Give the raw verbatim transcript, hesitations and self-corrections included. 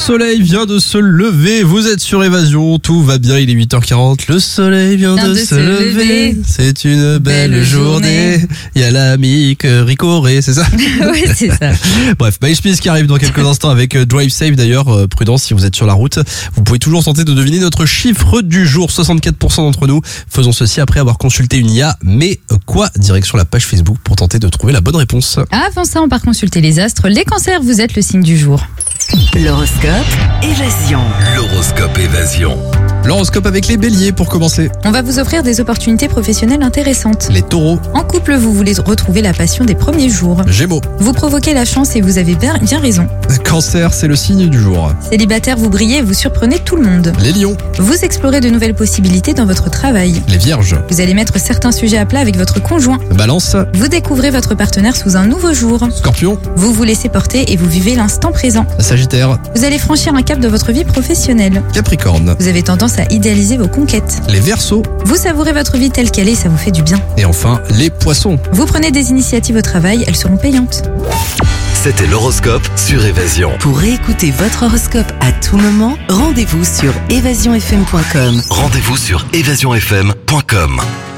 soleil vient de se lever, vous êtes sur Évasion, tout va bien, il est huit heures quarante, le soleil vient, vient de, de se lever, lever. C'est une belle, belle journée. journée, il y a l'amique Ricoré, c'est ça? Oui, c'est ça. Bref, Maïs qui arrive dans quelques instants avec Drive Safe d'ailleurs, euh, prudence si vous êtes sur la route, vous pouvez toujours tenter de deviner notre chiffre du jour, soixante-quatre pour cent d'entre nous faisons ceci après avoir consulté une I A, mais quoi? Direction la page Facebook pour tenter de trouver la bonne réponse. Avant ça, on part consulter les astres, les cancers, vous êtes le signe du jour. L'horoscope Évasion. L'horoscope Évasion. L'horoscope avec les béliers pour commencer. On va vous offrir des opportunités professionnelles intéressantes. Les taureaux. En couple, vous voulez retrouver la passion des premiers jours. Gémeaux. Vous provoquez la chance et vous avez bien, bien raison. Cancer, c'est le signe du jour. Célibataire, vous brillez et vous surprenez tout le monde. Les lions. Vous explorez de nouvelles possibilités dans votre travail. Les vierges. Vous allez mettre certains sujets à plat avec votre conjoint. Balance. Vous découvrez votre partenaire sous un nouveau jour. Scorpion. Vous vous laissez porter et vous vivez l'instant présent. Sagittaire. Vous allez franchir un cap de votre vie professionnelle. Capricorne. Vous avez tendance à idéaliser vos conquêtes. Les Verseaux. Vous savourez votre vie telle qu'elle est et ça vous fait du bien. Et enfin, les Poissons. Vous prenez des initiatives au travail, elles seront payantes. C'était l'horoscope sur Évasion. Pour réécouter votre horoscope à tout moment, rendez-vous sur évasion f m point com. Rendez-vous sur évasion f m point com.